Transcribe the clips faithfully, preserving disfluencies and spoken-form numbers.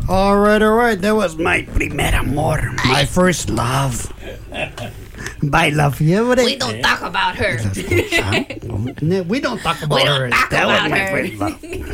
All right, all right. That was my primer amor, my first love. By La Fiebre. We don't talk about her. We don't talk about We don't her. talk That about was my her. first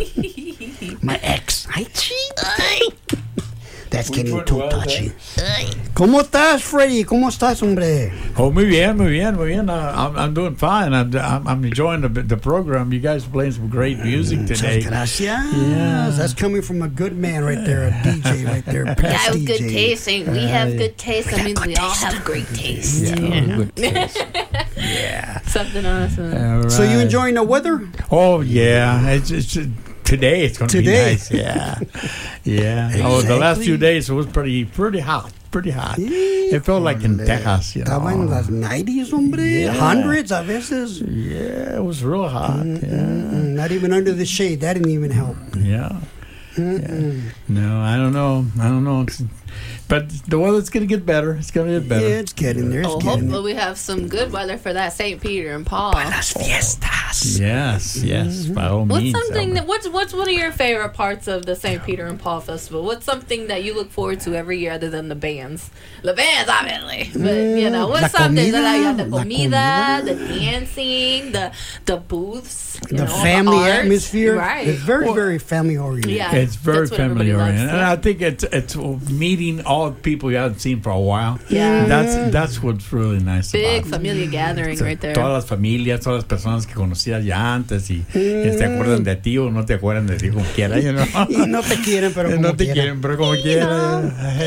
love. My ex. I cheat. That's getting one too was touchy. ¿Cómo estás, Freddy? ¿Cómo estás, hombre? Oh, muy bien, muy bien, muy bien. Uh, I'm, I'm doing fine. I'm, I'm, I'm enjoying the, the program. You guys are playing some great music today. Muchas gracias. Yeah. That's coming from a good man right there, a D J right there. I Best have D good J. taste, and we have good taste. That means we all have great taste. Yeah, good taste. Yeah. Something awesome. All So you right. enjoying the weather? Oh, yeah. It's, it's, today it's going to be Today. nice. Yeah. Yeah. Oh, the last few days it was pretty pretty hot. Pretty hot. It felt like in Texas, you know. Estaba en las nineties, hombre. Yeah. Hundreds a veces. Yeah, it was real hot. Yeah. Mm, Not even under the shade. That didn't even help. Yeah. Yeah. No, I don't know. I don't know. It's, but the weather's going to get better. It's going to get better. Yeah, it's getting there. It's Oh, getting hopefully we have some good weather for that Saint Peter and Paul. Las fiestas. Yes, yes, by all What's means. something Albert. that what's what's one of your favorite parts of the Saint Peter and Paul Festival? What's something that you look forward to every year other than the bands? The bands, obviously, but you know, what's La something comida, that like, the la comida, comida. the dancing, the the booths, you The know, family art. atmosphere. right? It's very, Well, very family oriented. Yeah. It's very That's what everybody family oriented, likes, and yeah. I think it's it's meeting all the people you haven't seen for a while. Yeah. That's that's what's really nice Big about it. familia gathering right there. Todas las familias, todas las personas que conocías ya antes y que se acuerdan de ti o no te acuerdan de ti como quiera, you know. Y no te quieren, pero como no te quiera. quieren, pero como quiera.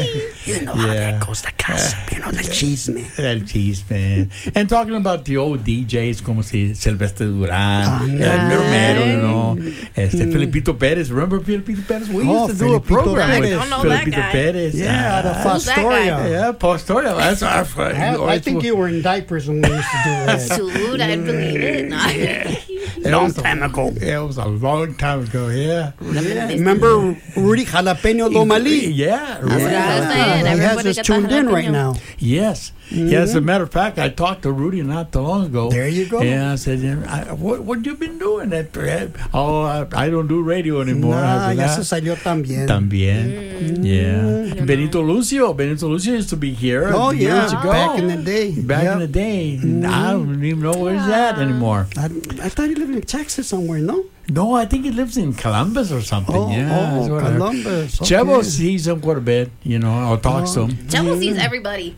You know how Yeah. that goes, the gossip, you know, the chisme. El chisme. And talking about the old D Js como si Silvestre Durán, el yeah. mero mero, you know, este Felipito Pérez. Remember Felipito Pérez? We Oh, used to do a Felipito program Pérez. with I don't know that Felipito guy. Pérez. Yeah, the Ah, Who's that guy? Fostoria. yeah, Pastoria. That's our I, I think you were in diapers when we used to do that. Dude, I believe it. No. Long time ago. Yeah, it was a long time ago, yeah. Yeah. Remember Rudy Jalapeno Lomali? Yeah, That's what I was right. saying. He has Everybody us got tuned that in right jalapeno. now. Yes. Yeah, as a matter of fact, I talked to Rudy not too long ago. There you go. Yeah, I said, yeah, I, what what you been doing? At, oh, I, I don't do radio anymore. Nah, I said, ya "Ah, se salió también. También. Yeah. Benito Lucio. Benito Lucio used to be here Oh, years yeah, ago. back in the day. Back Yep. in the day. I don't even know where he's at anymore. I, I thought he lived in Texas somewhere, no? No, I think he lives in Columbus or something. Oh, yeah. oh, that's what I heard. Columbus. Okay. Chevo sees him quite a bit, you know, or talks to him. Chevo sees everybody.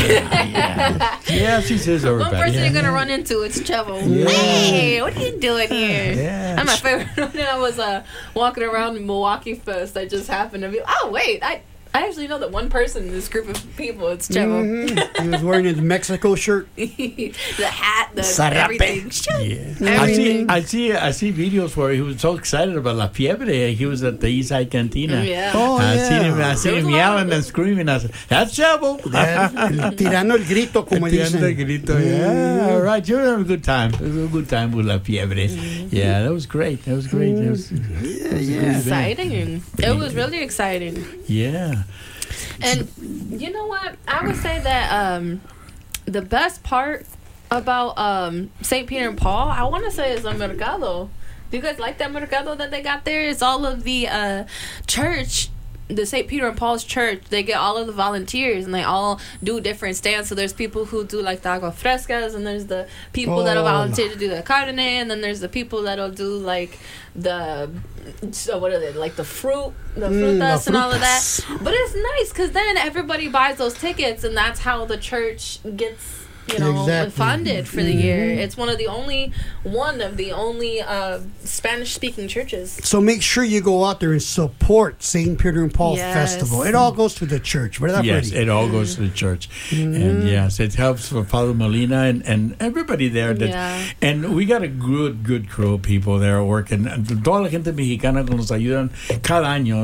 Yeah, she says One everybody. person yeah. you're gonna run into, it's Chevo. Yeah. Hey, what are you doing here? Yeah. And my favorite when I was uh, walking around Milwaukee Fest, I just happened to be, oh wait, I I actually know that one person in this group of people. It's Chevo. Mhm. He was wearing his Mexico shirt. the hat, the Zarape. everything. Shoot. Yeah. I see, Everything. I see, I see videos where he was so excited about La Fiebre. He was at the Eastside Cantina. Yeah. Oh, I yeah. seen him, I There seen was him a lot yelling of- and screaming. I said, "That's Chevo." That- tirando el grito, como Tirando el dicen. grito, yeah, all right. You had a good time. It was a good time with La Fiebre. Yeah, that was great. That was great. That was, Yeah, yeah. Exciting. It was really exciting. yeah. And you know what? I would say that um, the best part about um, Saint Peter and Paul, I want to say, is the mercado. Do you guys like that mercado that they got there? It's all of the uh, church. The Saint Peter and Paul's church, they get all of the volunteers and they all do different stands. So there's people who do like the agua frescas, and there's the people that'll Oh. volunteer to do the carne, and then there's the people that'll do like the so what are they like the fruit, the Mm, frutas the and all of that. frutas. But it's nice because then everybody buys those tickets, and that's how the church gets, you know, Exactly. funded for the year. It's one of the only, one of the only uh, Spanish-speaking churches. So make sure you go out there and support Saint Peter and Paul Yes. Festival. It all goes to the church. ¿Verdad, Yes, Freddy? it all goes to the church. And yes, it helps for Father Molina and, and everybody there. That, Yeah. And we got a good, good crew of people there working. And toda la gente mexicana que nos ayudan cada año.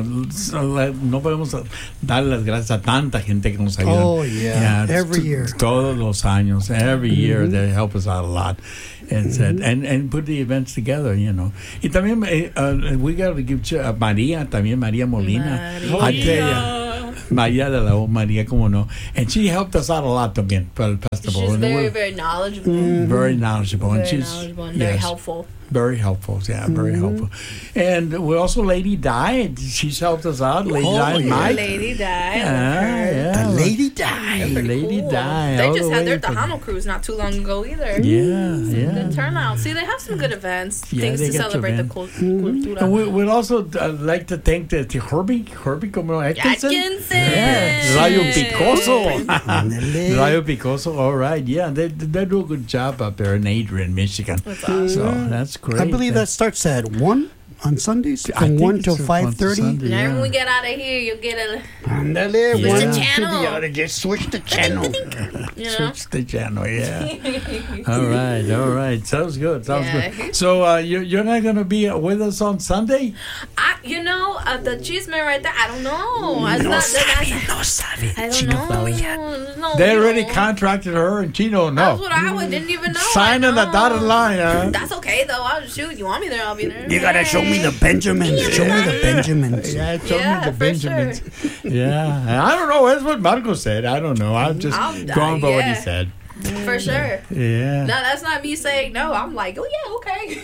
No podemos dar las gracias a tanta gente que nos ayuda. Oh, yeah. Every t- year. Todos los años. Every year they help us out a lot. And, said, and and put the events together, you know. Y también eh, uh, we got to give ch- uh, María, también María Molina. I tell ya. María de la O, María, como no. And she helped us out a lot también for el festival. She's And very, we're very knowledgeable. very knowledgeable. and Very she's, knowledgeable and very yes. helpful. Very helpful, yeah, very helpful. And we also Lady Di. She's helped us out. Lady Oh, Di, yeah. Mike. Lady Di. Ah, yeah. The lady died. Lady Cool. Di. They all just the had way their from- Tejano cruise not too long ago either. Yeah, yeah. Good turnout. See, they have some good events, Yeah, things they to get to celebrate the event. cul- cultura. And we, we'd also uh, like to thank the, the Herbie, Herbie como Atkinson. Atkinson. Yeah, Rayo Picoso. Ándale. Rayo Picoso, all right, yeah, they, they do a good job up there in Adrian, Michigan. That's awesome. So that's great. I believe that starts at one on Sundays I from think one it's till from five one to thirty. Sunday, Now, yeah. when we get out of here, you'll get a, Ándale, Switch one the to channel. the other. Just switch the channel. you know. Switch the channel, yeah. all right, all right. Sounds good. Sounds Yeah. good. So uh, you're, you're not going to be with us on Sunday? I, you know, uh, the cheese man right there, I don't know. It's No not, sabe, that's, no sabe. I don't Chino know. Claudia. No, They no. already contracted her and Chino, That's no. what I would, didn't even know. Sign I on the know. dotted line, huh? That's okay, though. I'll shoot. You want me there, I'll be there. You gotta show me the Benjamins. Show me the Benjamins. Yeah, show Yeah, me the for Benjamins. Yeah, I don't know. That's what Marco said. I don't know. I'm just I'm- going by what he yeah. said. For sure. Yeah, No, that's not me saying no. I'm like, oh, yeah,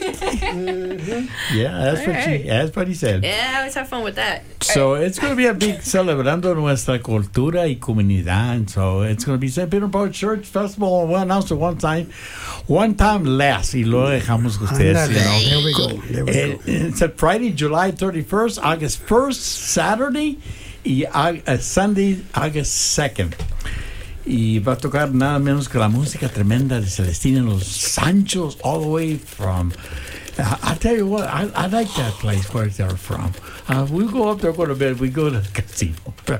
okay. yeah. That's what she. Alright. That's what he said. Yeah, I always have fun with that. So it's going to be a big celebrando nuestra cultura y comunidad. So it's going to be Saint Peter Paul Church Festival. We'll announce it one time, one time less, y luego dejamos que ustedes, Ándale. you know. There we go. There we It, go. it's a Friday, July thirty-first, August first, Saturday, y Au- uh, Sunday, August second. Y va a tocar nada menos que la música tremenda de Celestina and los Sanchos, all the way from. Uh, I'll tell you what, I, I like that place where they're from. Uh, we go up there quite a bit. We go to the casino.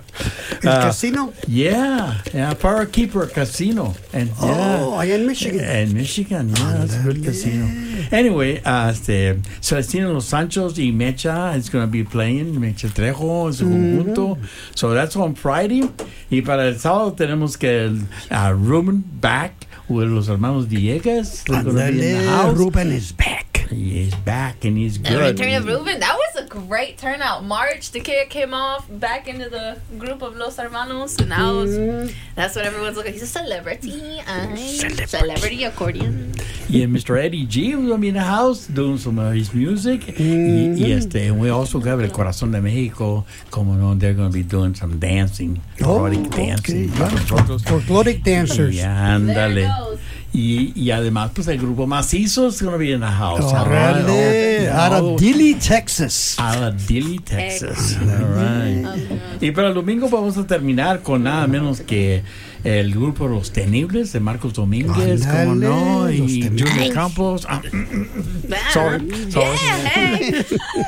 El Uh, casino? Yeah, yeah, Parakeeper Casino. And yeah. Oh, allá en Michigan. En Michigan, yeah, that's a good casino. Anyway, uh, este, Celestino Los Sanchos y Mecha is going to be playing. Mecha Trejo es un conjunto. So that's on Friday. Y para el sábado tenemos que el uh, Ruben back with los hermanos Villegas. They're going to be in the Ándale, house. Ruben is back. He is back and he's The good. return of Ruben, that was a great turnout. March, the kid came off back into the group of Los Hermanos, and now it's- that's what everyone's looking. He's a celebrity. Uh, Celebrity. celebrity accordion. Yeah, Mister Eddie G was going to be in the house doing some of his music. Y, y este, and we also have El Corazón de México. Como no, they're going to be doing some dancing, Oh, erotic dancing. okay, para yeah. nosotros. Folkloric dancers. Y There ándale. it goes. Y, y además, pues el grupo Macizo is going to be in the house. Órale, out Oh, of Dilley, Texas. out of Dilley, Texas. All right. Y para el domingo vamos a terminar con nada menos que el grupo Los Tenibles de Marcos Domínguez, como Ándale, no, Los y Temibles. Junior Campos. Ah, Ah, sorry, sorry. Yeah, hey.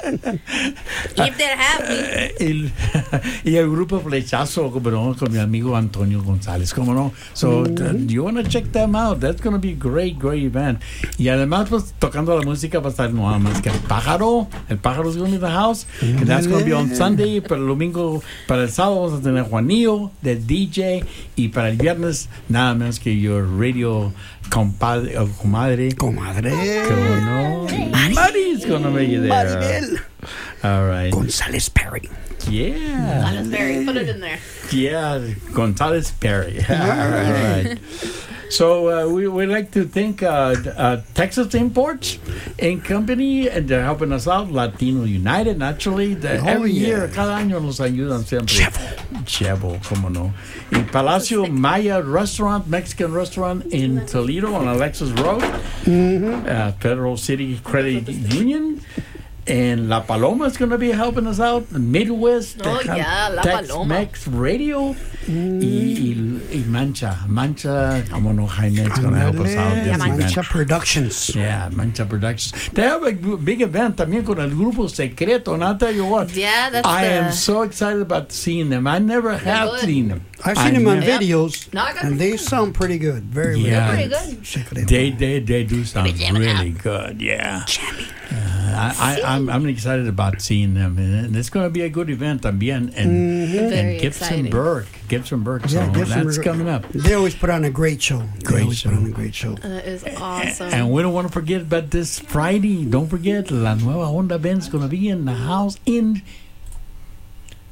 If they have me. el, y el grupo Flechazo, como no, con mi amigo Antonio González, como no. So, uh, you want to check them out. That's going to be a great, great event. Y además, pues, tocando la música va a estar nada más que el pájaro. El pájaro is going to be in the house. And that's going to be on Sunday. Para el domingo, para el sábado vamos a tener Juanillo, de D J. Y para el viernes, nada menos que your radio compadre, o comadre. Comadre. Como no. Mari's going to be there. Maribel. All right. González Perry. Yeah. Gonzalez Berry, put it in there. Yeah, Gonzalez Perry. All right. So uh, we we like to thank uh, uh, Texas Imports and Company, and they're helping us out. Latino United, naturally. The, Oh, every yeah. year, cada año nos ayudan siempre. Chevo. Chevo, como no. Y Palacio Maya Restaurant, Mexican restaurant in Toledo on Alexis Road, uh, Federal City Credit Union. And La Paloma is going to be helping us out. Midwest, Oh, yeah, La Paloma. Tex-Mex Radio. Y, y, y Mancha. Mancha, como no, Jaime is going to help us out. Ándale, This event. Mancha Productions. Yeah, Mancha Productions. They have a g- big event también con el grupo Secreto. And I'll tell you what, Yeah, that's I the, am so excited about seeing them. I never have good. seen them. I've seen I them on never- Yep. videos, No, I got and they sound pretty good. Very, Yeah. very Pretty good. Secreto. They, they, they do sound Maybe jam it really good, yeah. Uh, I, I, I'm, I'm excited about seeing them, and it's going to be a good event también. And, Very and exciting. Gibsonburg, Gibsonburg, so Yeah, Gibson that's River- coming up. They always put on a great show. They Great always put show. on a great show. That is awesome. And we don't want to forget about this Friday. Don't forget, La Nueva Onda Band's going to be in the house in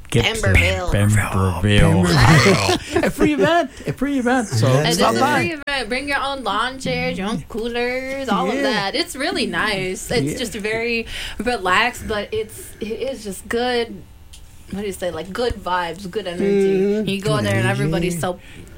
Gibson, Pemberville. Pemberville. A free event. A free event. So And this is stop a by. free event. Bring your own lawn chairs, your own coolers, all Yeah. of that. It's really nice. It's Yeah. just very relaxed, but it's it is just good. What do you say? Like good vibes, good energy. Mhm. You go Good there and energy. everybody's so